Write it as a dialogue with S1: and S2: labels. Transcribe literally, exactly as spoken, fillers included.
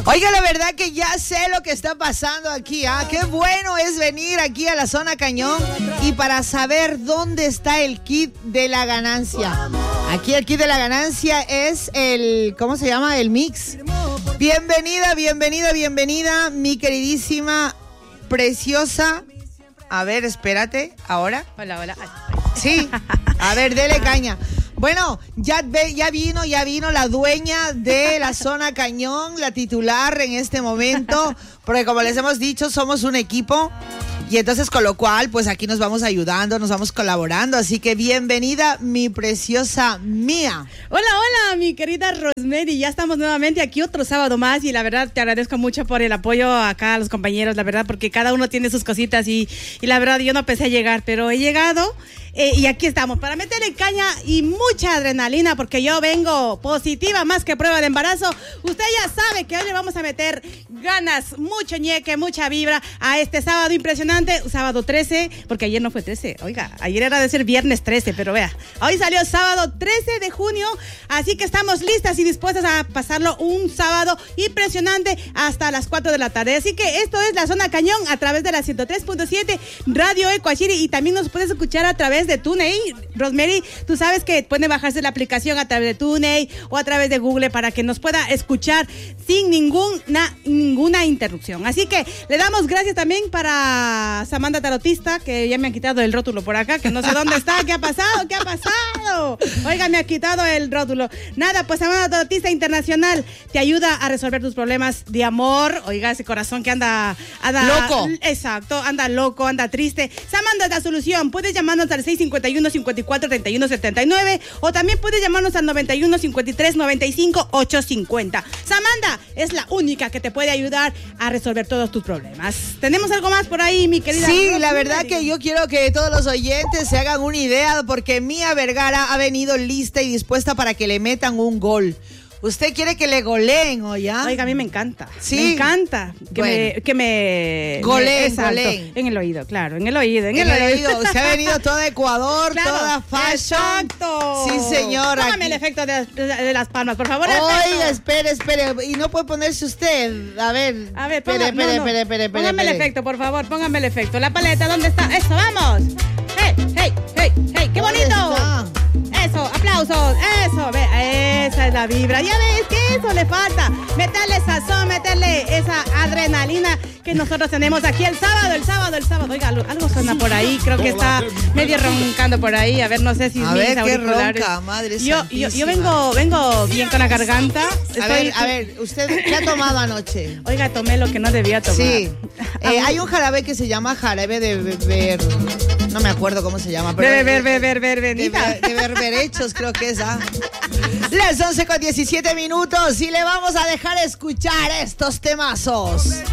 S1: Oiga, la verdad que ya sé lo que está pasando aquí, ¿ah? Qué bueno es venir aquí a la zona Cañón y para saber dónde está el kit de la ganancia. Aquí el kit de la ganancia es el, ¿cómo se llama? El mix. Bienvenida, bienvenida, bienvenida, mi queridísima, preciosa. A ver, espérate, ¿ahora?
S2: Hola, hola.
S1: Sí, a ver, dele caña. Bueno, ya, ve, ya vino, ya vino la dueña de la zona Cañón, la titular en este momento, porque como les hemos dicho, somos un equipo y entonces con lo cual, pues aquí nos vamos ayudando, nos vamos colaborando, así que bienvenida, mi preciosa Mía.
S2: Hola, hola, mi querida Rosemary, ya estamos nuevamente aquí otro sábado más y la verdad te agradezco mucho por el apoyo acá a los compañeros, la verdad, porque cada uno tiene sus cositas y, y la verdad yo no pensé a llegar, pero he llegado. Eh, y aquí estamos para meterle caña y mucha adrenalina porque yo vengo positiva más que prueba de embarazo. Usted ya sabe que hoy le vamos a meter ganas, mucho ñeque, mucha vibra a este sábado impresionante, sábado trece, porque ayer no fue trece, oiga, ayer era de ser viernes trece, pero vea, hoy salió sábado trece de junio, así que estamos listas y dispuestas a pasarlo un sábado impresionante hasta las cuatro de la tarde. Así que esto es la Zona Cañón a través de la ciento tres punto siete Radio Ecuachiri y también nos puedes escuchar a través de TuneIn. Rosemary, tú sabes que puede bajarse la aplicación a través de TuneIn o a través de Google para que nos pueda escuchar sin ninguna, ninguna interrupción. Así que le damos gracias también para Samantha Tarotista, que ya me han quitado el rótulo por acá, que no sé dónde está, qué ha pasado, qué ha pasado. Oiga, me ha quitado el rótulo. Nada, pues Samantha Tarotista Internacional te ayuda a resolver tus problemas de amor. Oiga, ese corazón que anda, anda
S1: loco.
S2: Exacto, anda loco, anda triste. Samantha es la solución. Puedes llamarnos al seis cincuenta y uno, cincuenta y cuatro, treinta y uno, setenta y nueve o también puedes llamarnos al noventa y uno, cincuenta y tres, noventa y cinco, ochocientos cincuenta. Samantha es la única que te puede ayudar a resolver todos tus problemas. ¿Tenemos algo más por ahí, mi querida?
S1: Sí, la verdad que yo quiero que todos los oyentes se hagan una idea porque Mía Vergara ha venido lista y dispuesta para que le metan un gol. ¿Usted quiere que le goleen o ya?
S2: Oiga, a mí me encanta.
S1: Sí.
S2: Me encanta que
S1: bueno.
S2: me... Que me
S1: goleen,
S2: me,
S1: goleen.
S2: En el oído, claro, en el oído. En,
S1: en
S2: el,
S1: el oído. Usted ha venido toda Ecuador,
S2: claro,
S1: toda fashion.
S2: Exacto.
S1: Sí, señora.
S2: Póngame el efecto de, de, de las palmas, por favor.
S1: Oiga, espere, espere. Y no puede ponerse usted. A ver.
S2: A ver,
S1: espere,
S2: ponga,
S1: espere,
S2: no, no.
S1: espere, espere, espere.
S2: Póngame
S1: espere.
S2: el efecto, por favor, póngame el efecto. La paleta, ¿dónde está? Eso, vamos. ¡Hey, hey, hey, hey! ¡Qué bonito!
S1: Está?
S2: Eso, aplausos, eso, ve, esa es la vibra. Ya ves que eso le falta, meterle sazón, meterle esa adrenalina que nosotros tenemos aquí el sábado, el sábado, el sábado. Oiga, algo suena por ahí, creo que está medio roncando por ahí. A ver, no sé si
S1: a
S2: mis
S1: ver,
S2: auriculares.
S1: Qué ronca, madre
S2: yo, yo, yo vengo, vengo bien con la garganta. Estoy...
S1: A ver, a ver, ¿usted qué ha tomado anoche?
S2: Oiga, tomé lo que no debía tomar.
S1: Sí, eh, hay un jarabe que se llama jarabe de beber, no me acuerdo cómo se llama, pero
S2: de beber, beber, beber, bendita.
S1: De, de berberechos creo que es, ¿ah? Las once con diecisiete minutos y le vamos a dejar escuchar estos temazos.